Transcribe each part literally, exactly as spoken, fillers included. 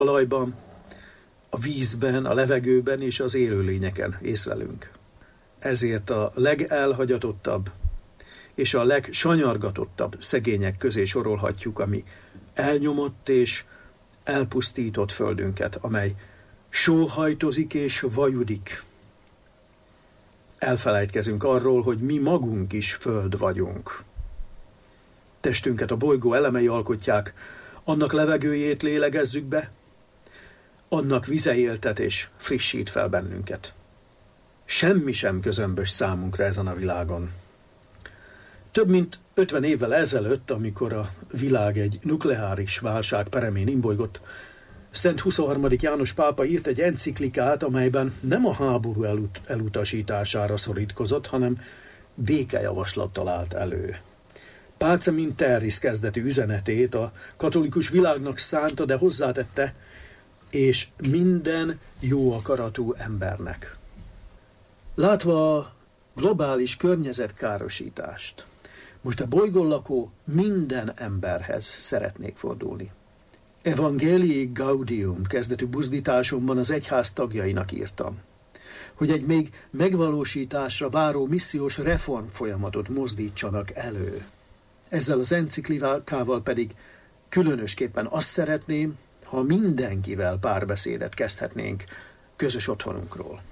talajban, a vízben, a levegőben és az élőlényeken észlelünk. Ezért a legelhagyatottabb és a legsanyargatottabb szegények közé sorolhatjuk a mi elnyomott és elpusztított földünket, amely sóhajtozik és vajudik. Elfelejtkezünk arról, hogy mi magunk is föld vagyunk. Testünket a bolygó elemei alkotják, annak levegőjét lélegezzük be, annak vize éltet és frissít fel bennünket. Semmi sem közömbös számunkra ezen a világon. Több mint ötven évvel ezelőtt, amikor a világ egy nukleáris válság peremén imbolygott, Szent huszonharmadik János pápa írt egy enciklikát, amelyben nem a háború elut- elutasítására szorítkozott, hanem békejavaslattal állt elő. Pacem in Terris kezdetű üzenetét a katolikus világnak szánta, de hozzátette, és minden jó akaratú embernek. Látva a globális környezetkárosítást, most a bolygón lakó minden emberhez szeretnék fordulni. Evangelii Gaudium kezdetű buzdításomban az egyház tagjainak írtam, hogy egy még megvalósításra váró missziós reform folyamatot mozdítsanak elő. Ezzel az enciklikával pedig különösképpen azt szeretném, ha mindenkivel párbeszédet kezdhetnénk közös otthonunkról.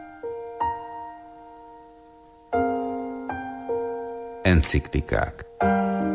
Enciklikák.